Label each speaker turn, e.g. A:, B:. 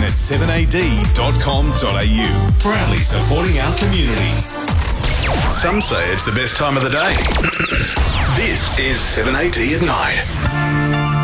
A: at 7ad.com.au. Proudly supporting our community. Some say it's the best time of the day. This is 7AD at night.